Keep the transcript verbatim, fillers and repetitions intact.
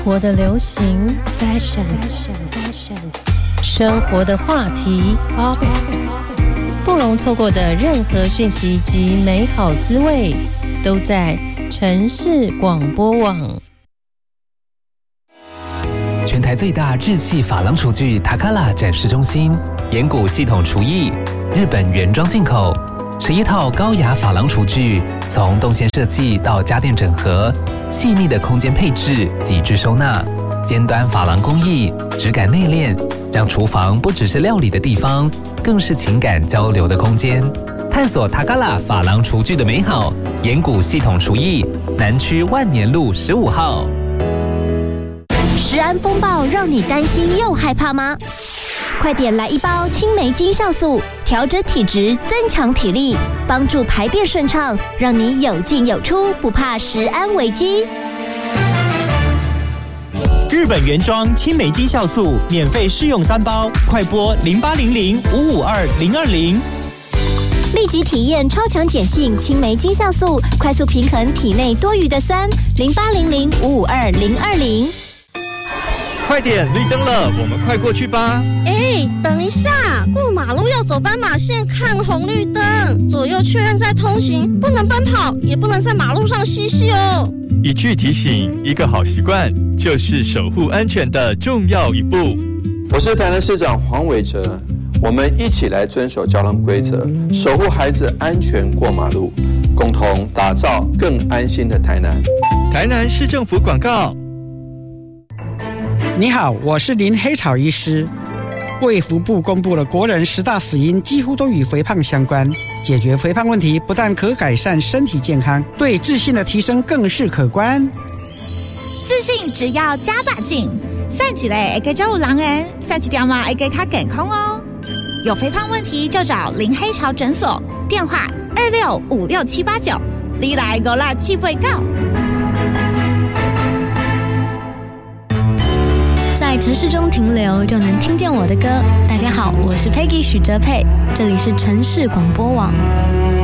活的流行 fashion， 生活的话题 pop， 不容错过的任何讯息及美好滋味，都在城市广播网。 全台最大日系珐琅厨具塔卡拉展示中心，岩谷系统厨艺，日本原装进口，十一套高雅珐琅厨具，从动线设计到家电整合，细腻的空间配置，极致收纳，尖端珐琅工艺，质感内敛，让厨房不只是料理的地方，更是情感交流的空间。探索塔卡拉珐琅厨具的美好，岩谷系统厨艺，南区万年路十五号。 食安风暴让你担心又害怕吗？快点来一包青梅精酵素，调整体质，增强体力，帮助排便顺畅，让你有进有出，不怕食安危机。 日本原装青梅精酵素免费试用三包，快拨零八零零五五二零二零。 立即体验超强碱性青梅精酵素，快速平衡体内多余的酸。零八零零五五二零二零。 快点，绿灯了，我们快过去吧。 哎，等一下，过马路要走斑马线，看红绿灯，左右确认再通行，不能奔跑，也不能在马路上嬉戏哦。 一句提醒，一个好习惯，就是守护安全的重要一步。 我是台南市长黄伟哲，我们一起来遵守交通规则，守护孩子安全过马路，共同打造更安心的台南。 台南市政府广告。 你好，我是林黑草医师。卫福部公布了国人十大死因几乎都与肥胖相关，解决肥胖问题不但可改善身体健康，对自信的提升更是可观。 自信只要加把劲，散起来会给周五狼人，散起掉嘛会给他健康哦。有肥胖问题就找林黑潮诊所，电话二六五六七八九，你来我啦七八九。 在城市中停留就能听见我的歌。大家好，我是 Peggy 许哲佩，这里是城市广播网。